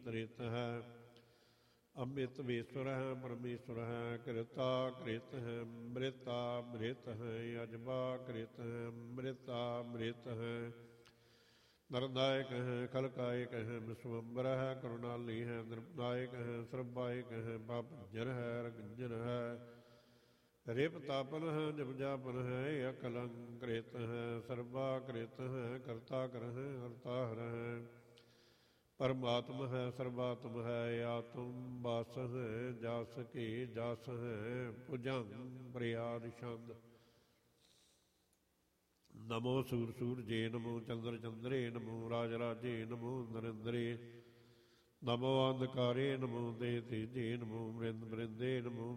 ਤ੍ਰਿਤ ਹੈ। ਅੰਮ੍ਰਿਤ ਵੇਸਵਰ ਹੈ ਪਰਮੇਸ਼ਵਰ ਹੈ। ਕਿਰਤਾ ਕ੍ਰਿਤ ਹੈ ਮ੍ਰਿਤਾ ਮ੍ਰਿਤ ਹੈ। ਅਜਬਾ ਕ੍ਰਿਤ ਹੈ ਮ੍ਰਿਤਾ ਮ੍ਰਿਤ ਹੈ। ਨਰਦਾਇਕ ਹੈ ਖਲਕਾਇਕ ਹੈ। ਵਿਸ਼ਵੰਬਰ ਹੈ ਕਰੁਣਾਲੀ ਹੈ। ਨਿਰਪਦਾਇਕ ਹੈ ਸਰਬਾਇਕ ਹੈ। ਪਾਪੰਜਰ ਹੈ ਰਗੰਜਨ ਹੈ। ਰਿਪ ਤਾਪਨ ਹੈ ਜਪਜਾਪਨ ਹੈ। ਅਕਲੰਕ੍ਰਿਤ ਹੈ ਸਰਬਾ ਕ੍ਰਿਤ ਹੈ। ਕਰਤਾ ਕਰ ਹੈ ਹਰਤਾ ਹਰ ਹੈ। ਪਰਮਾਤਮ ਹੈ ਸਰਬਾਤਮ ਹੈ। ਆਤਮ ਬਸ ਹੈ ਜਸ ਕੀ ਜਸ ਹੈ। ਭੁਜੰਗ ਪ੍ਰਿਆਦ ਛੰਦ। ਨਮੋ ਸੂਰ ਸੂਰਜੇ ਨਮੋ ਚੰਦਰ ਚੰਦਰੇ ਨਮੋ ਰਾਜ ਰਾਜੇ ਨਮੋ ਨਰਿੰਦਰੇ। ਨਮੋ ਅੰਧਕਾਰੇ ਨਮੋ ਦੇ ਤੇਜੇ ਨਮੋ ਮ੍ਰਿੰਦ ਮ੍ਰਿੰਦੇ ਨਮੋ